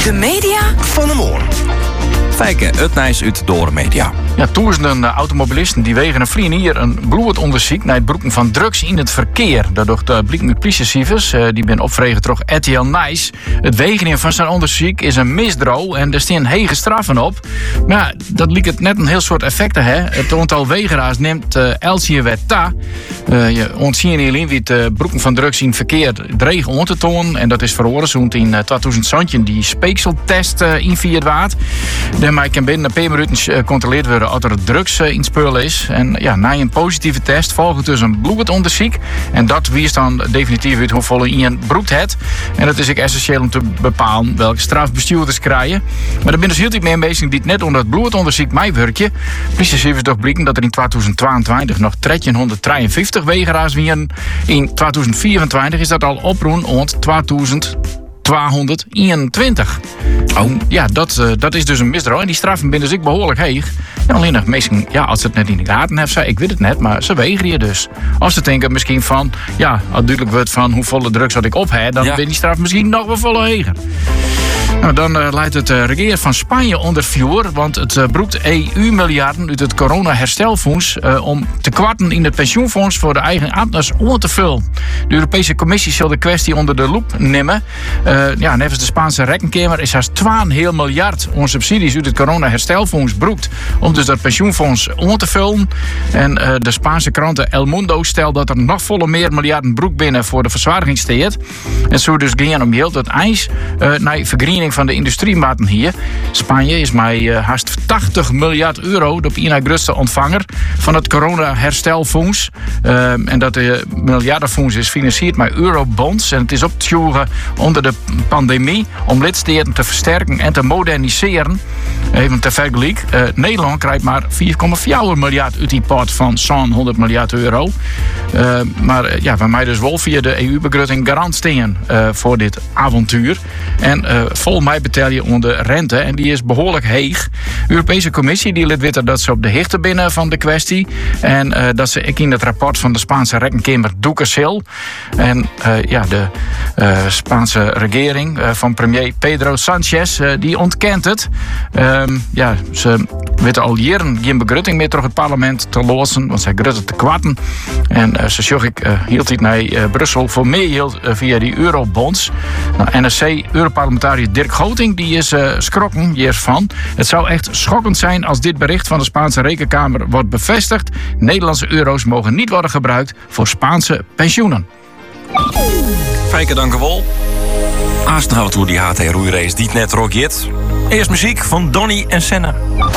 De media van de morgen. Fijke, het nijs uit door media. Ja, duizenden automobilisten die wegen een vliegen hier een bloedonderzoek naar het broeken van drugs in het verkeer. Daardoor de blikken met politiecijfers, die ben opvregen door RTL Nijs. Het wegen van zijn onderzoek is een misdrijf en er staan hege straffen op. Maar ja, dat liet het net een heel soort effecten, hè. Het aantal wegeraars neemt elke weer ta. Je ontzien hierin wie het broeken van drugs in het verkeer dreig on te tonen. En dat is veroorzaakt in 2000 die speekseltest invierd waard. Daarmee kan binnen een paar minuten gecontroleerd worden of er drugs in het spul is. En ja, na een positieve test volgt dus een bloedonderzoek. En dat wiest dan definitief uit hoeveel je een broekt hebt. En dat is ook essentieel om te bepalen welke straf bestuurders krijgen. Maar er zijn dus heel veel meer mensen die het net onder het bloedonderzoek meewerken. Precies even toch blijken dat er in 2022 nog 1353 wegeraars waren. In 2024 is dat al oproen rond 2221. Oh. Ja, dat is dus een misdrijf. En die straffen binnen dus ook behoorlijk heeg. En alleen nog mensen, ja, als ze het net in de gaten hebben, ik weet het net, maar ze wegen je dus. Als ze denken misschien van, ja, als duidelijk wordt van hoeveel drugs had ik op heb, dan ben die straf misschien nog wel volle heger. Nou, dan leidt het regering van Spanje onder vuur, want het broekt EU-miljarden uit het corona-herstelfonds om te kwarten in het pensioenfonds voor de eigen ambtenaren om te vullen. De Europese Commissie zal de kwestie onder de loep nemen. Nevens de Spaanse Rekenkamer is haast 2,5 miljard aan subsidies uit het corona-herstelfonds broekt om dus dat pensioenfonds om te vullen. En de Spaanse kranten El Mundo stelt dat er nog volle meer miljarden broek binnen voor de verzwaringsteert. En zo dus gaan om heel het ijs naar vergreening van de industriematen hier. Spanje is met haast 80 miljard euro de ene grootste ontvanger van het corona-herstelfonds. En dat miljardenfonds is gefinancierd met eurobonds. En het is op te schuiven onder de pandemie om lidstaten te versterken en te moderniseren. Even te vergelijk. Nederland krijgt maar 4,4 miljard uit die pot van zo'n 100 miljard euro. Maar we mij dus wel via de EU-begroting garant staan voor dit avontuur. En volgens mij betaal je onder rente en die is behoorlijk heeg. De Europese Commissie die liet weten dat ze op de hichte binnen van de kwestie. En dat ze in het rapport van de Spaanse Rekenkamer Ducasel. En de Spaanse regering van premier Pedro Sanchez, die ontkent het. Ze weten al jaren geen begroting meer door het parlement te lozen, want zij grutten te kwatten. En ze zocht hield hij naar Brussel voor meer hield via die eurobonds. Nou, NSC-europarlementariër Dirk Goting die is schrokken hiervan. Het zou echt schokkend zijn als dit bericht van de Spaanse Rekenkamer wordt bevestigd. Nederlandse euro's mogen niet worden gebruikt voor Spaanse pensioenen. Fijke, dank u wel. Aastenhout hoe die HT-roeirace die net rogeert. Eerst muziek van Donny en Senna.